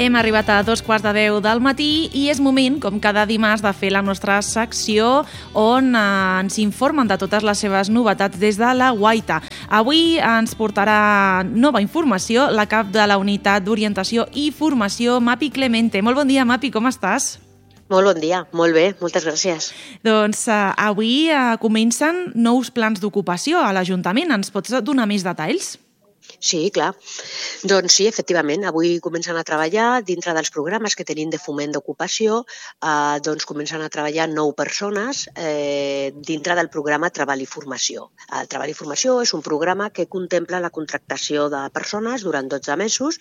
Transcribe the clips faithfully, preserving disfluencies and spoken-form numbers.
Hem arribat a dos quarts de deu del matí i és moment, com cada dimarts, de fer la nostra secció on eh, ens informen de totes les seves novetats des de la Guaita. Avui ens portarà nova informació la cap de la Unitat d'Orientació i Formació, Mapi Clemente. Molt bon dia, Mapi, com estàs? Molt bon dia, molt bé, moltes gràcies. Doncs eh, avui eh, comencen nous plans d'ocupació a l'Ajuntament. Ens pots donar més detalls? Sí, clar. Doncs sí, efectivament, avui comencen a treballar dintre dels programes que tenim de foment d'ocupació, eh, doncs comencen a treballar nou persones eh, dintre del programa Treball i Formació. El Treball i Formació és un programa que contempla la contractació de persones durant dotze mesos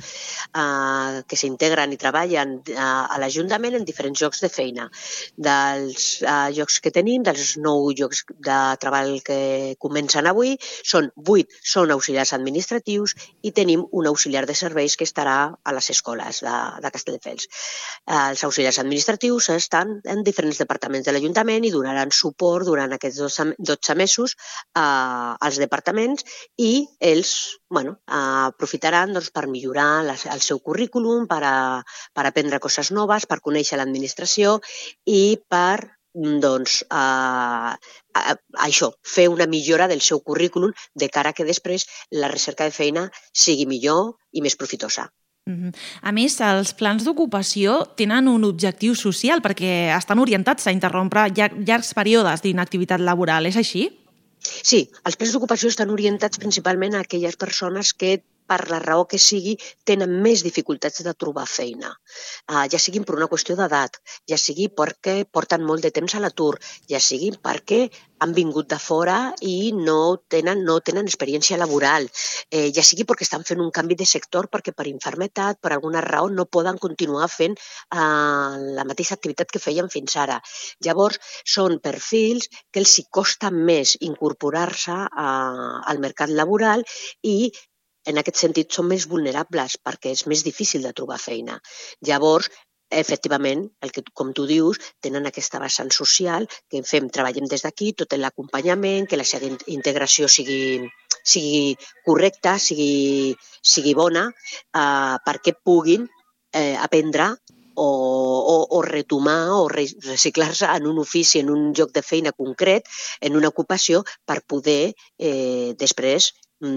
eh, que s'integren i treballen eh, a l'Ajuntament en diferents llocs de feina. Dels eh, llocs que tenim, dels nou llocs de treball que comencen avui, són vuit són auxiliars administratius i tenim un auxiliar de serveis que estarà a les escoles de, de Castelldefels. Els auxiliars administratius estan en diferents departaments de l'Ajuntament i donaran suport durant aquests dotze mesos eh, als departaments i ells bueno, eh, aprofitaran doncs, per millorar les, el seu currículum, per, a, per aprendre coses noves, per conèixer l'administració i per doncs, eh, això, fer una millora del seu currículum de cara que després la recerca de feina sigui millor i més profitosa. Uh-huh. A més, els plans d'ocupació tenen un objectiu social perquè estan orientats a interrompre llar llargs períodes d'inactivitat laboral, és així? Sí, els plans d'ocupació estan orientats principalment a aquelles persones que per la raó que sigui, tenen més dificultats de trobar feina. Uh, ja siguin per una qüestió d'edat, ja sigui perquè porten molt de temps a l'atur, ja sigui perquè han vingut de fora i no tenen, no tenen experiència laboral, eh, ja sigui perquè estan fent un canvi de sector perquè per infermetat, per alguna raó, no poden continuar fent uh, la mateixa activitat que feien fins ara. Llavors, són perfils que els hi costa més incorporar-se uh, al mercat laboral i en aquest sentit són més vulnerables perquè és més difícil de trobar feina. Llavors, efectivament, el que, com tu dius, tenen aquesta vessant social que fem, treballem des d'aquí, tot l'acompanyament, que la seva integració sigui, sigui correcta, sigui, sigui bona, eh, perquè puguin eh, aprendre o, o, o retomar o reciclar-se en un ofici, en un lloc de feina concret, en una ocupació, per poder eh, després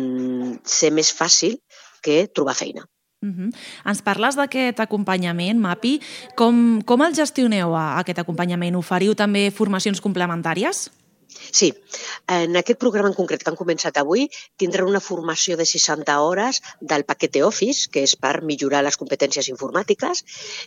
ser més fàcil que trobar feina. Uh-huh. Ens parles d'aquest acompanyament, Mapi. Com, com el gestioneu, aquest acompanyament? Oferiu també formacions complementàries? Sí, en aquest programa en concret que han començat avui tindran una formació de seixanta hores del paquete Office, que és per millorar les competències informàtiques,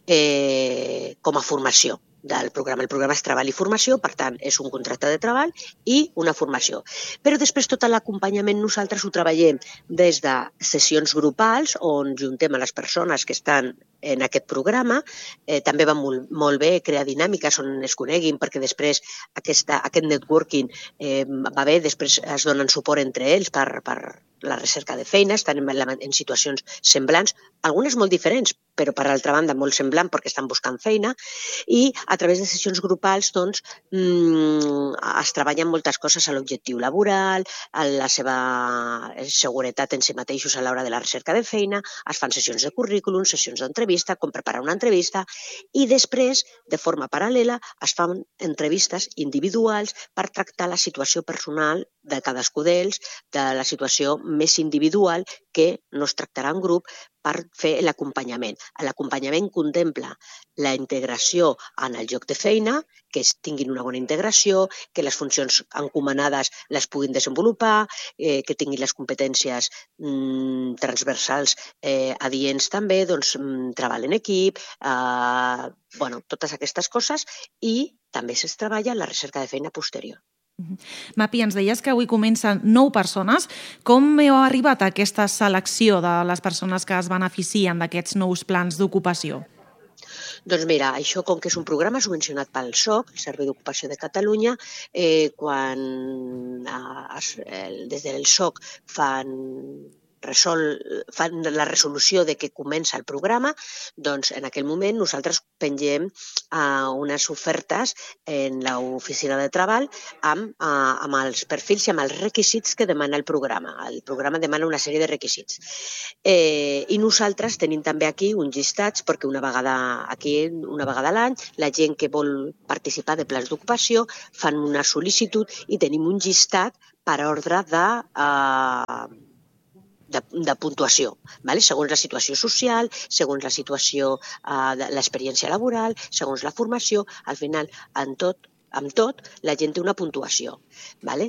eh, com a formació del programa. El programa és Treball i Formació, per tant, és un contracte de treball i una formació. Però després tot l'acompanyament nosaltres ho treballem des de sessions grupals, on juntem a les persones que estan en aquest programa. Eh, també va molt, molt bé crear dinàmiques on es coneguin, perquè després aquesta, aquest networking eh, va bé, després es donen suport entre ells per, per la recerca de feina, estan en, en situacions semblants, algunes molt diferents, però per altra banda molt semblant perquè estan buscant feina, i a través de sessions grupals doncs, mmm, es treballen moltes coses a l'objectiu laboral, a la seva seguretat en si mateixos a l'hora de la recerca de feina, es fan sessions de currículum, sessions d'entrevista, com preparar una entrevista, i després, de forma paral·lela, es fan entrevistes individuals per tractar la situació personal de cadascú d'ells, de la situació més individual que no es tractarà en grup, per fer l'acompanyament. L'acompanyament contempla la integració en el lloc de feina, que tinguin una bona integració, que les funcions encomanades les puguin desenvolupar, eh, que tinguin les competències mm, transversals eh, adients també, doncs, mm, treball en equip, eh, bueno, totes aquestes coses, i també es treballa la recerca de feina posterior. Mapi, ens deies que avui comencen nou persones. Com heu arribat a aquesta selecció de les persones que es beneficien d'aquests nous plans d'ocupació? Doncs mira, això com que és un programa subvencionat pel S O C, el Servei d'Ocupació de Catalunya, eh, quan eh, des del S O C fan resol, fan la resolució de que comença el programa, doncs en aquell moment nosaltres pengem uh, unes ofertes en l'oficina de treball amb, uh, amb els perfils i amb els requisits que demana el programa. El programa demana una sèrie de requisits. Eh, I nosaltres tenim també aquí uns llistats, perquè una vegada, aquí, una vegada a l'any, la gent que vol participar de plans d'ocupació fan una sol·licitud i tenim un llistat per ordre de, uh, de, de puntuació, vale? Segons la situació social, segons la situació uh, de l'experiència laboral, segons la formació, al final, en tot, amb tot, la gent té una puntuació. ¿Vale?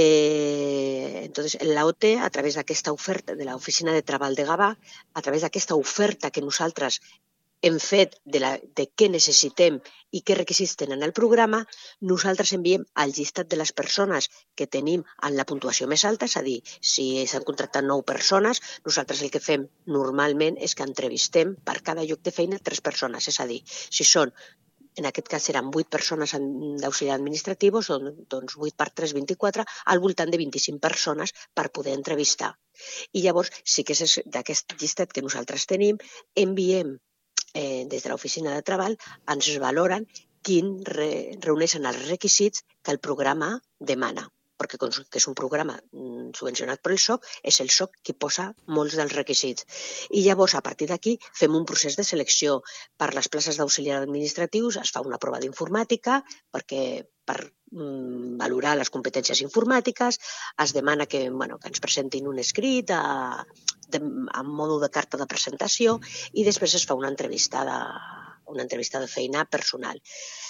Eh, entonces, la O T, a través d'aquesta oferta de l'Oficina de Treball de Gavà, a través d'aquesta oferta que nosaltres hem fet de, la, de què necessitem i què requisits tenen el programa, nosaltres enviem el llistat de les persones que tenim en la puntuació més alta, és a dir, si s'han contractat nou persones, nosaltres el que fem normalment és que entrevistem per cada lloc de feina tres persones, és a dir, si són en aquest cas seran vuit persones d'auxiliar administratiu, doncs vuit per tres, vint-i-quatre, al voltant de vint-i-cinc persones per poder entrevistar. I llavors, sí que és d'aquest llistat que nosaltres tenim, enviem eh, des de l'oficina de treball, ens valoren quin re, reuneixen els requisits que el programa demana, perquè com que és un programa subvencionat per el S O C, és el S O C qui posa molts dels requisits. I llavors, a partir d'aquí, fem un procés de selecció. Per les places d'auxiliar administratius es fa una prova d'informàtica perquè per mm, valorar les competències informàtiques, es demana que, bueno, que ens presentin un escrit a, de, en modo de carta de presentació i després es fa una entrevista de, una entrevista de feina personal.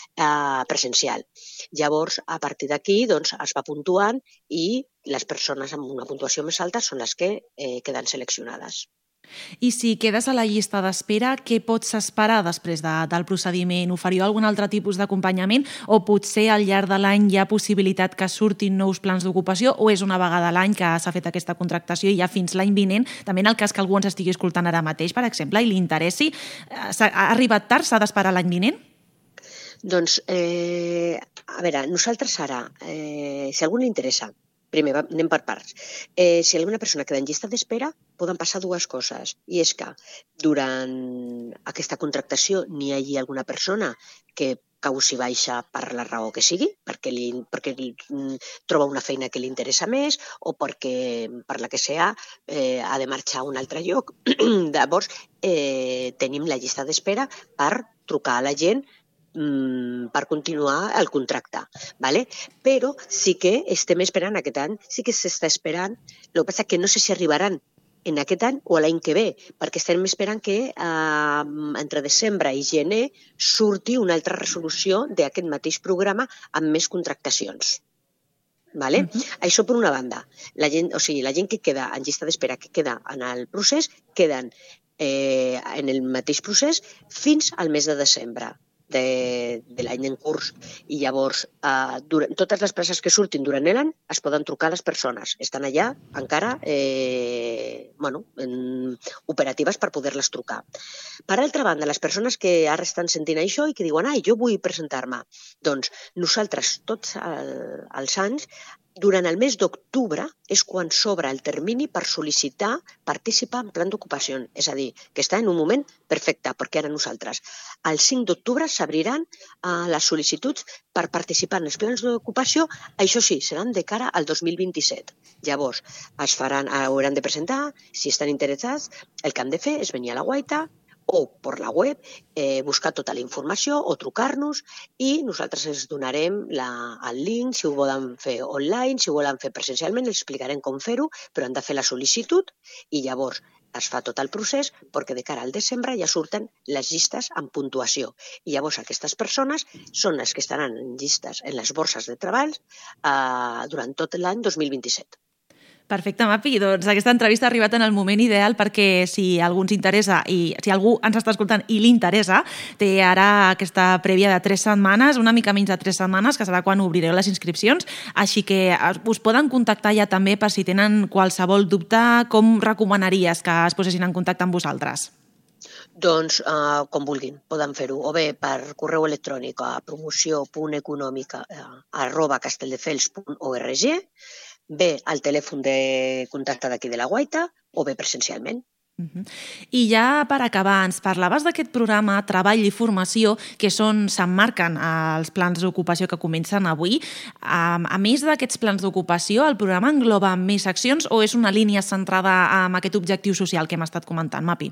Uh, presencial. Llavors, a partir d'aquí, doncs, es va puntuant i les persones amb una puntuació més alta són les que eh, queden seleccionades. I si quedes a la llista d'espera, què pots esperar després de, del procediment? Oferiu algun altre tipus d'acompanyament o potser al llarg de l'any hi ha possibilitat que surtin nous plans d'ocupació o és una vegada a l'any que s'ha fet aquesta contractació i ja fins l'any vinent, també en el cas que algú ens estigui escoltant ara mateix, per exemple, i li interessi, ha arribat tard, s'ha d'esperar l'any vinent? Doncs, eh, a veure, nosaltres ara, eh, si a algú li interessa, primer anem per parts, eh, si alguna persona queda en llista d'espera, poden passar dues coses, i és que durant aquesta contractació n'hi hagi alguna persona que causi baixa per la raó que sigui, perquè, li, perquè li, troba una feina que li interessa més o perquè, per la que sea, eh, ha de marxar a un altre lloc. Llavors, eh, tenim la llista d'espera per trucar a la gent per continuar el contracte, ¿vale? Però sí que estem esperant aquest any, sí que s'està esperant, el que passa que no sé si arribaran en aquest any o l'any que ve, perquè estem esperant que eh, entre desembre i gener surti una altra resolució d'aquest mateix programa amb més contractacions. Vale? Uh-huh. Això per una banda. La gent, o sigui, la gent que queda en llista d'espera, que queda en el procés, queden eh, en el mateix procés fins al mes de desembre. De, de l'any en curs i llavors eh, durant, totes les places que surtin durant l'any es poden trucar les persones, estan allà encara eh, bueno, en, operatives per poder-les trucar. Per altra banda, les persones que ara estan sentint això i que diuen ai, jo vull presentar-me, doncs nosaltres tots el, els anys durant el mes d'octubre és quan s'obre el termini per sol·licitar participar en plan d'ocupació. És a dir, que està en un moment perfecte, perquè ara nosaltres el cinc d'octubre s'abriran uh, les sol·licituds per participar en els plans d'ocupació. Això sí, seran de cara al dos mil vint-i-set. Llavors, es faran, hauran de presentar, si estan interessats, el que han de fer és venir a la Guaita o per la web, eh, buscar tota la informació o trucar-nos i nosaltres els donarem la, el link, si ho volen fer online, si ho volen fer presencialment, els explicarem com fer-ho, però han de fer la sol·licitud i llavors es fa tot el procés perquè de cara al desembre ja surten les llistes amb puntuació. I llavors aquestes persones són les que estaran en llistes en les borses de treball eh, durant tot l'any dos mil vint-i-set. Perfecte, Mapi. Doncs aquesta entrevista ha arribat en el moment ideal perquè si algú ens interessa i si algú ens està escoltant i li interessa, té ara aquesta prèvia de tres setmanes, una mica menys de tres setmanes, que serà quan obrireu les inscripcions. Així que us poden contactar ja també per si tenen qualsevol dubte. Com recomanaries que es posessin en contacte amb vosaltres? Doncs uh, com vulguin, poden fer-ho, o bé per correu electrònic a promoció punt econòmica arroba castelldefels punt org, bé al telèfon de contacte d'aquí de la Guaita o bé presencialment. Uh-huh. I ja per acabar, ens parlaves d'aquest programa Treball i Formació, que són s'emmarquen als plans d'ocupació que comencen avui. A, a més d'aquests plans d'ocupació, el programa engloba més accions o és una línia centrada en aquest objectiu social que hem estat comentant, Mapi?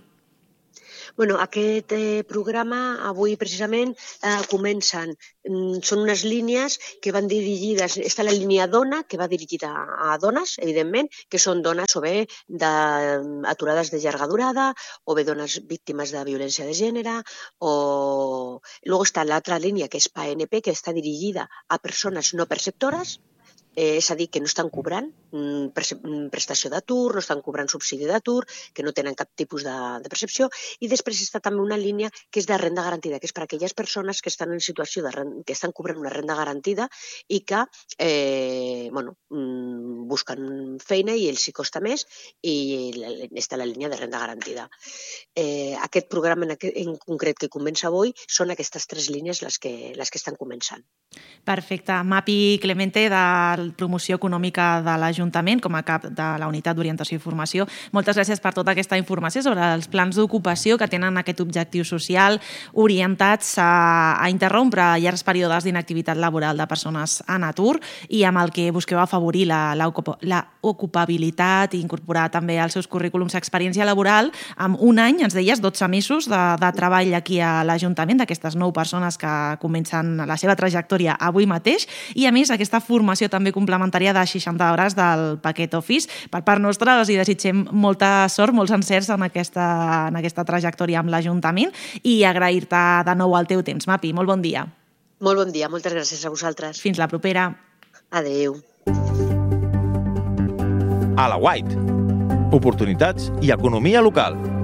Bueno, aquest eh, programa avui precisament eh, comencen, mm, són unes línies que van dirigides, està la línia dona, que va dirigida a dones, evidentment, que són dones o bé d'aturades de llarga durada, o bé dones víctimes de violència de gènere, o... Luego està l'altra línia, que és P A N P, que està dirigida a persones no perceptores, Eh, és a dir, que no estan cobrant mm, prestació d'atur, no estan cobrant subsidi d'atur, que no tenen cap tipus de, de percepció. I després està també una línia que és de renda garantida, que és per a aquelles persones que estan en situació de renda, que estan cobrant una renda garantida i que eh, bueno, mm, busquen feina i els hi costa més, i està la línia de renda garantida. Eh, aquest programa en, aquest, en concret que comença avui són aquestes tres línies les que, les que estan començant. Perfecte. Mapi Clemente, de Promoció Econòmica de l'Ajuntament, com a cap de la Unitat d'Orientació i Formació. Moltes gràcies per tota aquesta informació sobre els plans d'ocupació que tenen aquest objectiu social orientats a, a interrompre llargs períodes d'inactivitat laboral de persones en atur i amb el que busqueu afavorir la, la, la ocupabilitat i incorporar també als seus currículums experiència laboral amb un any, ens deies, dotze mesos de, de treball aquí a l'Ajuntament, d'aquestes nou persones que comencen la seva trajectòria avui mateix, i a més aquesta formació també complementària de seixanta hores del paquet Office. Per part nostra els hi desitgem molta sort, molts encerts en aquesta, en aquesta trajectòria amb l'Ajuntament i agrair-te de nou el teu temps. Mapi, molt bon dia. Molt bon dia, moltes gràcies a vosaltres. Fins la propera. Adéu. A la White. Oportunitats i economia local.